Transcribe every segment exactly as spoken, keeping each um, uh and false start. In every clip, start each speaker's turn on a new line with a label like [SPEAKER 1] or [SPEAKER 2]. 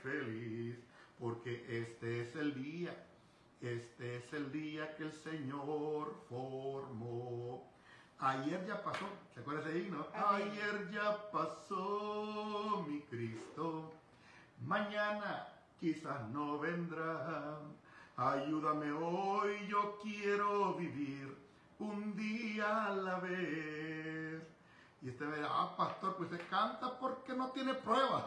[SPEAKER 1] feliz, porque este es el día, este es el día que el Señor formó. Ayer ya pasó, ¿se acuerda ese himno?
[SPEAKER 2] Amén.
[SPEAKER 1] Ayer ya pasó mi Cristo, mañana quizás no vendrá. Ayúdame hoy, yo quiero vivir un día a la vez. Y usted me dirá, ah, pastor, pues se canta porque no tiene pruebas.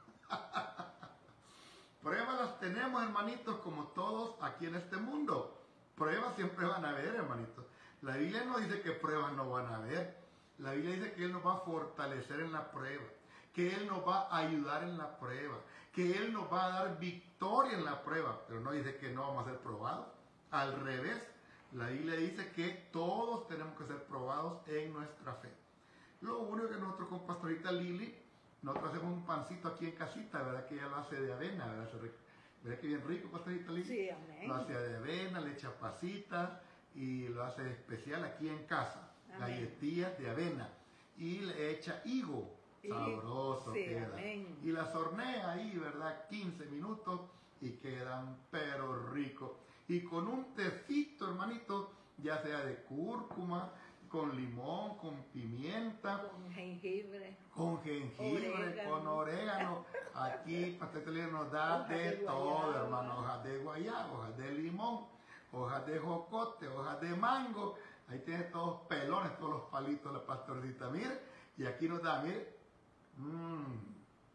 [SPEAKER 1] Pruebas las tenemos, hermanitos, como todos aquí en este mundo. Pruebas siempre van a haber, hermanitos. La Biblia no dice que pruebas no van a haber. La Biblia dice que Él nos va a fortalecer en la prueba, que Él nos va a ayudar en la prueba, que Él nos va a dar victoria en la prueba. Pero no dice que no vamos a ser probados. Al revés, la Biblia dice que todos tenemos que ser probados en nuestra fe. Lo único que nosotros con Pastorita Lili, nosotros hacemos un pancito aquí en casita, ¿verdad? Que ella lo hace de avena, ¿verdad? ¿Verdad que bien rico, Pastorita Lili?
[SPEAKER 2] Sí, amén.
[SPEAKER 1] Lo hace de avena, le echa pasitas y lo hace especial aquí en casa.
[SPEAKER 2] Amén.
[SPEAKER 1] Galletillas de avena y le echa higo.
[SPEAKER 2] Y-
[SPEAKER 1] Sabroso
[SPEAKER 2] sí,
[SPEAKER 1] queda.
[SPEAKER 2] amén.
[SPEAKER 1] Y las hornea ahí, ¿verdad? quince minutos y quedan pero ricos. Y con un tecito, hermanito, ya sea de cúrcuma, con limón, con pimienta,
[SPEAKER 2] Con jengibre.
[SPEAKER 1] con jengibre,
[SPEAKER 2] Orégano.
[SPEAKER 1] con orégano. Aquí Pastor Lili nos da
[SPEAKER 2] Hojas
[SPEAKER 1] de,
[SPEAKER 2] de
[SPEAKER 1] todo,
[SPEAKER 2] guayaba.
[SPEAKER 1] hermano. Hojas de guayaba, hojas de limón, hojas de jocote, hojas de mango. Ahí tiene todos pelones, todos los palitos de la pastorcita. Mire, y aquí nos da, mire. Mmm.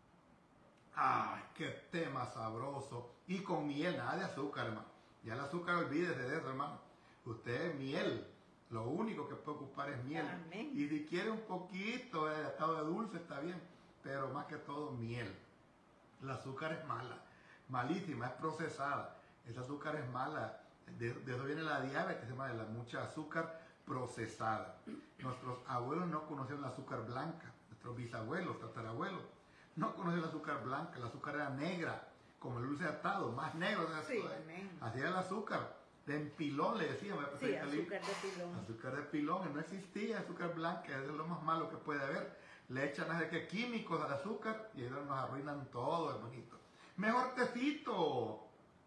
[SPEAKER 1] Ay, qué tema sabroso. Y con miel, nada de azúcar, hermano. Ya el azúcar, olvídese de eso, hermano. Usted miel. Lo único que puede ocupar es miel.
[SPEAKER 2] Amén.
[SPEAKER 1] Y si quiere un poquito de estado de dulce, está bien. Pero más que todo, miel. El azúcar es mala. Malísima, es procesada. Ese azúcar es mala. De, de eso viene la diabetes, hermano, la mucha azúcar procesada. Nuestros abuelos no conocían el azúcar blanca. Nuestros bisabuelos, tatarabuelos, no conocían el azúcar blanca. El azúcar era negra, como el dulce atado, más negro.
[SPEAKER 2] Sí, amén.
[SPEAKER 1] Así era el azúcar. De empilón le decían.
[SPEAKER 2] Sí, azúcar de pilón.
[SPEAKER 1] Azúcar de pilón, no existía azúcar blanca, es lo más malo que puede haber. Le echan no sé qué químicos al azúcar y ellos nos arruinan todo, hermanito. Mejor tecito.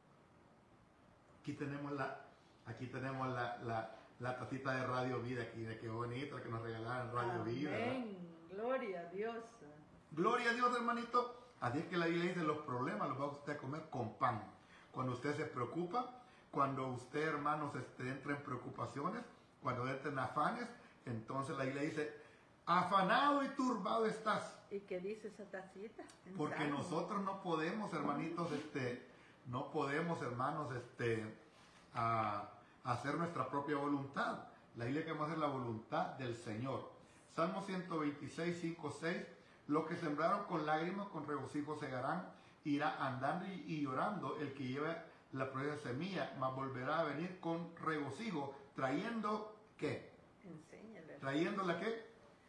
[SPEAKER 1] Aquí tenemos la, aquí tenemos la, la, la tacita de Radio Vida, aquí, de qué bonita que nos regalaron Radio Vida. ¿Verdad?
[SPEAKER 2] Amén. Gloria a Dios.
[SPEAKER 1] Gloria a Dios, hermanito. Así es que la Biblia dice, los problemas los va usted a comer con pan. Cuando usted se preocupa, cuando usted, hermanos, este, entra en preocupaciones, cuando entra en afanes, entonces la Biblia dice, afanado y turbado estás.
[SPEAKER 2] ¿Y qué dice esa tacita? En
[SPEAKER 1] Porque
[SPEAKER 2] Salmo.
[SPEAKER 1] nosotros no podemos, hermanitos, este, no podemos, hermanos, este, a, hacer nuestra propia voluntad. La Biblia que vamos a hacer la voluntad del Señor. Salmo ciento veintiséis, cinco, seis. Los que sembraron con lágrimas, con regocijo segarán. Irá andando y, y llorando el que lleva la preciosa semilla, mas volverá a venir con regocijo, trayendo, ¿qué?
[SPEAKER 2] Enséñale.
[SPEAKER 1] ¿Trayendo la qué?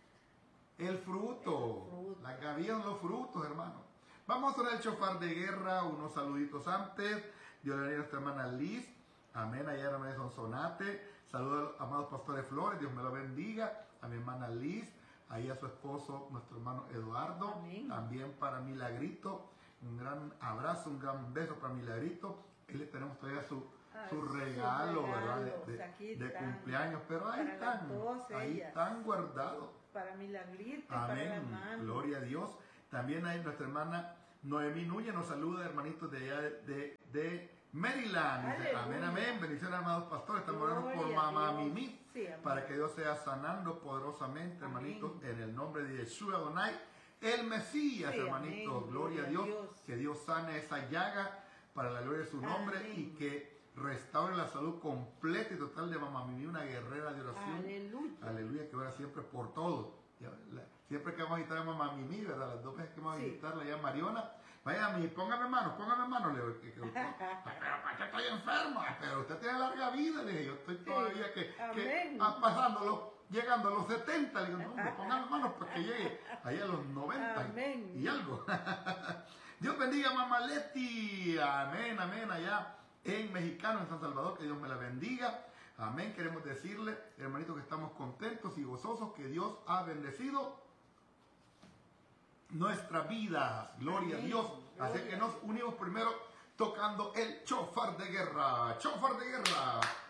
[SPEAKER 1] El fruto.
[SPEAKER 2] El fruto.
[SPEAKER 1] La que habían los frutos, hermano. Vamos a hacer el chofar de guerra, unos saluditos antes. Dios le bendiga a nuestra hermana Liz. Amén, allá hermana de Sonsonate. Saludos a los amados pastores Flores, Dios me lo bendiga. A mi hermana Liz, ahí a su esposo, nuestro hermano Eduardo.
[SPEAKER 2] Amén.
[SPEAKER 1] También para Milagrito, un gran abrazo, un gran beso para Milagrito. Él le tenemos todavía su,
[SPEAKER 2] Ah,
[SPEAKER 1] su
[SPEAKER 2] sus
[SPEAKER 1] regalo, ¿verdad?
[SPEAKER 2] regalos,
[SPEAKER 1] De, de-
[SPEAKER 2] aquí
[SPEAKER 1] de
[SPEAKER 2] están.
[SPEAKER 1] cumpleaños, pero ahí
[SPEAKER 2] Para las
[SPEAKER 1] están,
[SPEAKER 2] dos
[SPEAKER 1] ahí
[SPEAKER 2] ellas.
[SPEAKER 1] están guardados.
[SPEAKER 2] Para Milagrito, para la
[SPEAKER 1] Amén,
[SPEAKER 2] mano.
[SPEAKER 1] gloria a Dios. También hay nuestra hermana Noemí Núñez, nos saluda, hermanitos de allá de, de, de Maryland. Dice,
[SPEAKER 2] Aleluya.
[SPEAKER 1] amén, amén, bendiciones, amados pastores. Estamos orando por
[SPEAKER 2] Gloria a
[SPEAKER 1] mamá
[SPEAKER 2] Dios.
[SPEAKER 1] Mimi,
[SPEAKER 2] Sí, amén.
[SPEAKER 1] para que Dios sea sanando poderosamente,
[SPEAKER 2] Amén.
[SPEAKER 1] hermanitos, en el nombre de Yeshua Adonai, el Mesías,
[SPEAKER 2] Sí,
[SPEAKER 1] hermanitos.
[SPEAKER 2] amén.
[SPEAKER 1] Gloria a
[SPEAKER 2] Gloria a
[SPEAKER 1] Dios,
[SPEAKER 2] Dios.
[SPEAKER 1] que Dios sane esa llaga para la gloria de su nombre
[SPEAKER 2] Amén.
[SPEAKER 1] y que restaure la salud completa y total de mamá Mimi, una guerrera de oración.
[SPEAKER 2] Aleluya.
[SPEAKER 1] Aleluya, que ora siempre por todo. Ya, la- Siempre que vamos a visitar a mamá Mimi, ¿verdad? Las dos veces que vamos a
[SPEAKER 2] Sí.
[SPEAKER 1] visitarla allá a Mariona, vaya a mí, póngame mano, póngame mano, le digo, que, que, pero para qué estoy enfermo, pero usted tiene larga vida, le dije, yo estoy todavía que, que
[SPEAKER 2] Amén.
[SPEAKER 1] ah, pasándolo, llegando a los setenta, le digo, no, hombre, póngame mano para que llegue ahí a los noventa
[SPEAKER 2] Amén.
[SPEAKER 1] y algo. Dios bendiga a mamá Leti, amén, amén, allá en Mexicano, en San Salvador, que Dios me la bendiga. Amén, queremos decirle, hermanito, que estamos contentos y gozosos, que Dios ha bendecido nuestras vidas. Gloria
[SPEAKER 2] Amén.
[SPEAKER 1] a Dios. Así que nos unimos primero tocando el chofar de guerra. Chofar de guerra.